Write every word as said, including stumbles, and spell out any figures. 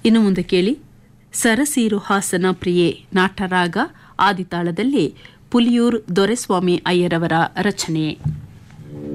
ಇನ್ನು ಮುಂದೆ ಕೇಳಿ ಸರಸೀರು ಹಾಸನ ಪ್ರಿಯೆ ನಾಟರಾಗ ಆದಿತಾಳದಲ್ಲಿ ಪುಲಿಯೂರ್ ದೊರೆಸ್ವಾಮಿ ಅಯ್ಯರವರ ರಚನೆ.